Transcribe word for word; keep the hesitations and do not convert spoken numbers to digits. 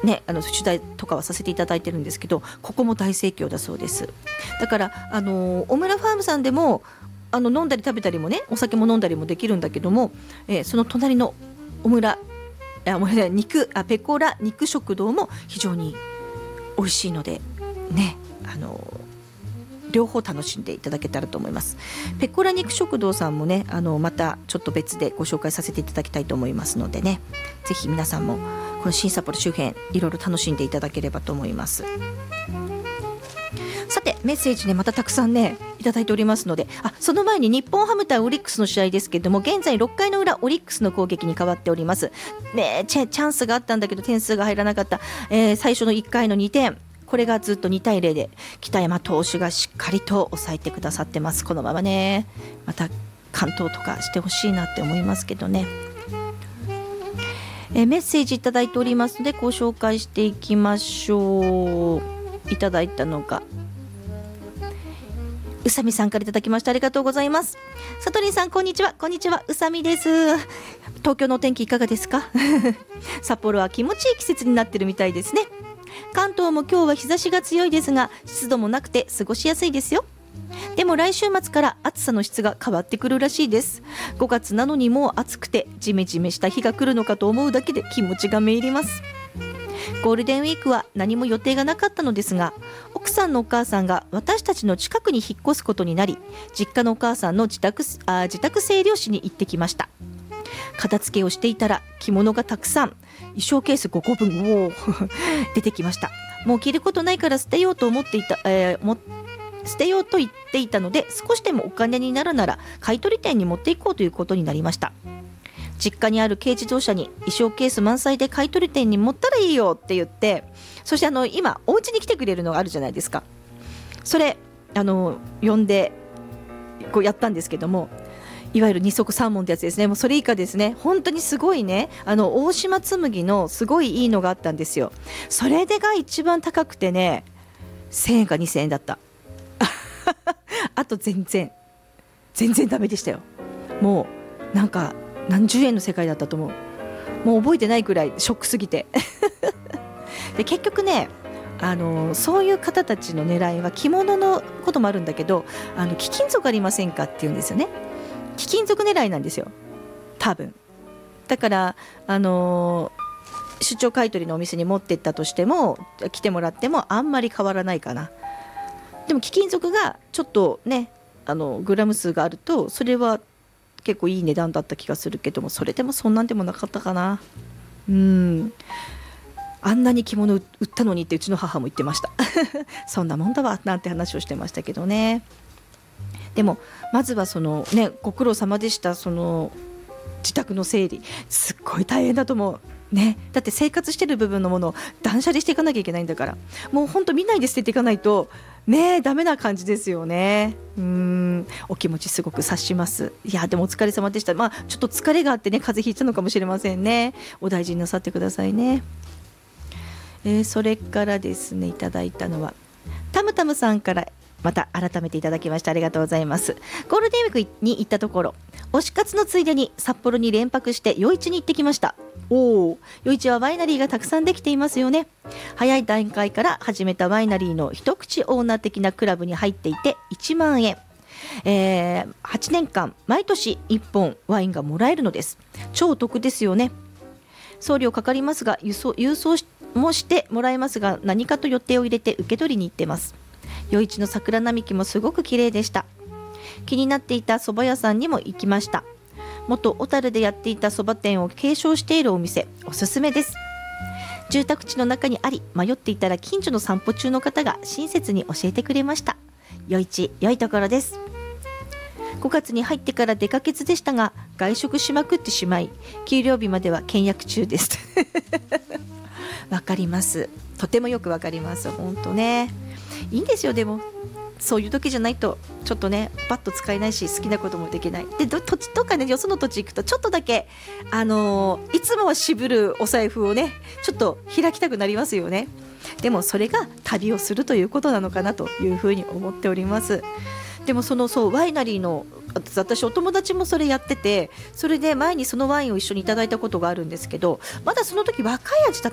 ね、あの取材とかはさせていただいてるんですけど、ここも大盛況だそうです。だからあのオムラファームさんでもあの飲んだり食べたりもね、お酒も飲んだりもできるんだけども、えー、その隣のオムラあもう肉あペコラ肉食堂も非常に美味しいのでね、あの両方楽しんでいただけたらと思います。ペコラ肉食堂さんもね、あのまたちょっと別でご紹介させていただきたいと思いますのでね、ぜひ皆さんもこの新札幌周辺いろいろ楽しんでいただければと思います。さてメッセージねまたたくさんねいただいておりますので、あその前に日本ハム対オリックスの試合ですけれども、現在ろっかいの裏オリックスの攻撃に変わっております、ね、チャ、チャンスがあったんだけど点数が入らなかった、えー、最初のいっかいのにてん、これがずっとにたいゼロで北山投手がしっかりと抑えてくださってます。このままねまた完投とかしてほしいなって思いますけどね。えー、メッセージいただいておりますのでご紹介していきましょう。いただいたのがうさみさんからいただきました。ありがとうございます。さとりんさんこんにちは。こんにちは、うさみです。東京のお天気いかがですか？札幌は気持ちいい季節になってるみたいですね。関東も今日は日差しが強いですが湿度もなくて過ごしやすいですよ。でも来週末から暑さの質が変わってくるらしいです。ごがつなのにもう暑くてジメジメした日が来るのかと思うだけで気持ちがめいります。ゴールデンウィークは何も予定がなかったのですが、奥さんのお母さんが私たちの近くに引っ越すことになり、実家のお母さんの自宅、あ自宅整理をしに行ってきました。片付けをしていたら着物がたくさん、衣装ケースごこぶんを出てきました。もう着ることないから捨てようと思っていた、えー、も捨てようと言っていたので、少しでもお金になるなら買取店に持っていこうということになりました。実家にある軽自動車に衣装ケース満載で買取店に持ったらいいよって言って、そしてあの今お家に来てくれるのがあるじゃないですか。それあの呼んでこうやったんですけども、いわゆる二足三門ってやつですね。もうそれ以下ですね。本当にすごいね、あの大島紬のすごいいいのがあったんですよ。それでが一番高くてね、せんえんかにせんえんだったあと全然全然ダメでしたよ。もうなんか何十円の世界だったと思う。もう覚えてないくらいショックすぎてで結局ね、あのそういう方たちの狙いは着物のこともあるんだけど、あの貴金属ありませんかって言うんですよね。貴金属狙いなんですよ多分。だからあの出張買取のお店に持ってったとしても来てもらってもあんまり変わらないかな。でも貴金属がちょっとね、あのグラム数があるとそれは結構いい値段だった気がするけども、それでもそんなんでもなかったかな。うん、あんなに着物売ったのにってうちの母も言ってましたそんなもんだわなんて話をしてましたけどね。でもまずはそのね、ご苦労様でした。その自宅の整理すっごい大変だと思うね。だって生活してる部分のものを断捨離していかなきゃいけないんだから、もうほんと見ないで捨てていかないとねダメな感じですよね。うーん、お気持ちすごく察します。いやでもお疲れ様でした。まあちょっと疲れがあってね風邪ひいたのかもしれませんね。お大事になさってくださいね。えー、それからですね、いただいたのはタムタムさんからまた改めていただきました。ありがとうございます。ゴールデンウィークに行ったところ、推し活のついでに札幌に連泊して余市に行ってきました。おお、余市はワイナリーがたくさんできていますよね。早い段階から始めたワイナリーの一口オーナー的なクラブに入っていていちまんえん、えー、はちねんかん毎年いっぽんワインがもらえるのです。超お得ですよね。送料かかりますが輸送、郵送もしてもらえますが、何かと予定を入れて受け取りに行ってます。余市の桜並木もすごく綺麗でした。気になっていた蕎麦屋さんにも行きました。元小樽でやっていた蕎麦店を継承しているお店、おすすめです。住宅地の中にあり、迷っていたら近所の散歩中の方が親切に教えてくれました。余市良いところです。ごがつに入ってから出かけずでしたが、外食しまくってしまい給料日までは倹約中ですわかります。とてもよくわかります。本当ね、いいんですよ。でもそういう時じゃないとちょっとねバッと使えないし、好きなこともできない。で土地とかね、よその土地行くとちょっとだけあのー、いつもは渋るお財布をねちょっと開きたくなりますよね。でもそれが旅をするということなのかなというふうに思っております。でもそのそうワイナリーの私お友達もそれやってて、それで前にそのワインを一緒にいただいたことがあるんですけど、まだその時若い味だ